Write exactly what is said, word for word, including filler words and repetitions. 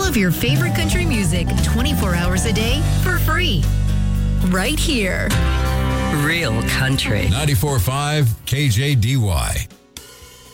All of your favorite country music twenty-four hours a day for free. Right here. Real country. ninety-four point five K J D Y.